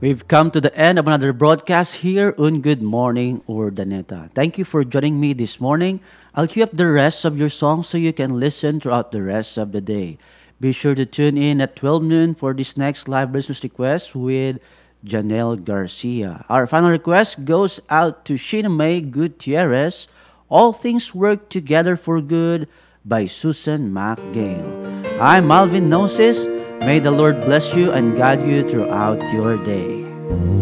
We've come to the end of another broadcast here on Good Morning Urdaneta. Thank you for joining me this morning. I'll queue up the rest of your songs so you can listen throughout the rest of the day. Be sure to tune in at 12 noon for this next live business request with Janelle Garcia. Our final request goes out to Sheena May Gutierrez. All Things Work Together for Good by Susan McGale. I'm Malvin Gnosis. May the Lord bless you and guide you throughout your day.